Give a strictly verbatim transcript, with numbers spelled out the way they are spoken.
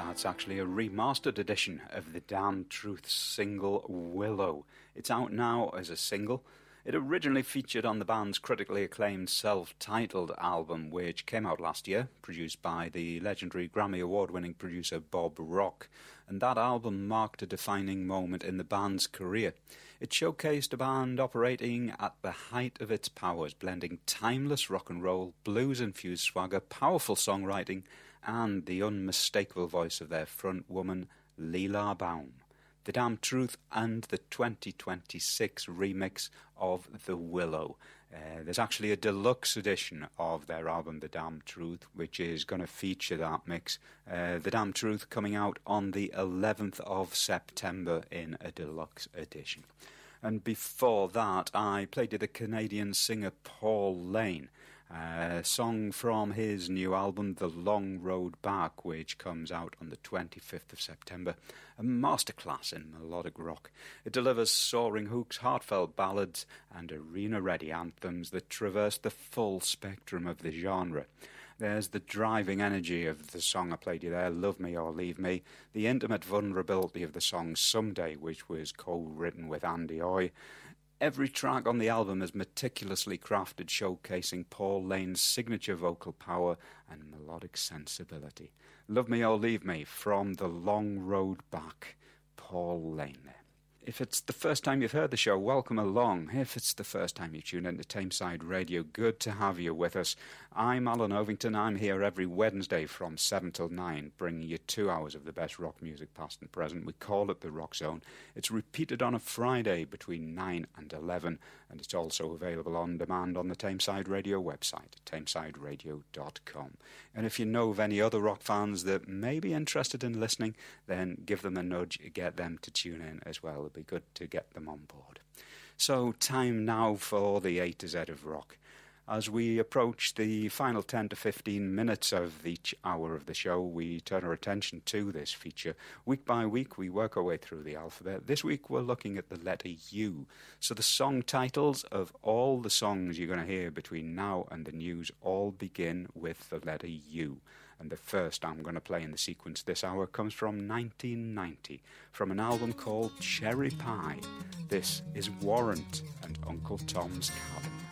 That's actually a remastered edition of the Damn Truth single Willow. It's out now as a single. It originally featured on the band's critically acclaimed self-titled album, which came out last year, produced by the legendary Grammy Award-winning producer Bob Rock, and that album marked a defining moment in the band's career. It showcased a band operating at the height of its powers, blending timeless rock and roll, blues-infused swagger, powerful songwriting, and the unmistakable voice of their front woman, Leela Baum. The Damn Truth and the twenty twenty-six remix of The Willow. Uh, there's actually a deluxe edition of their album The Damn Truth, which is going to feature that mix. Uh, the Damn Truth coming out on the eleventh of September in a deluxe edition. And before that, I played you the Canadian singer Paul Lane, a song from his new album, The Long Road Back, which comes out on the twenty-fifth of September. A masterclass in melodic rock. It delivers soaring hooks, heartfelt ballads, and arena-ready anthems that traverse the full spectrum of the genre. There's the driving energy of the song I played you there, Love Me or Leave Me, the intimate vulnerability of the song Someday, which was co-written with Andy Oy. Every track on the album is meticulously crafted, showcasing Paul Lane's signature vocal power and melodic sensibility. Love Me or Leave Me from The Long Road Back, Paul Lane there. If it's the first time you've heard the show, welcome along. If it's the first time you tune into Tameside Radio, good to have you with us. I'm Alan Ovington. I'm here every Wednesday from seven till nine, bringing you two hours of the best rock music past and present. We call it the Rock Zone. It's repeated on a Friday between nine and eleven, and it's also available on demand on the Tameside Radio website, tameside radio dot com. And if you know of any other rock fans that may be interested in listening, then give them a nudge, get them to tune in as well. It'd be good to get them on board. So, time now for the A to Z of rock. As we approach the final ten to fifteen minutes of each hour of the show, we turn our attention to this feature. Week by week, we work our way through the alphabet. This week, we're looking at the letter U. So the song titles of all the songs you're going to hear between now and the news all begin with the letter U. And the first I'm going to play in the sequence this hour comes from nineteen ninety, from an album called Cherry Pie. This is Warrant and Uncle Tom's Cabin.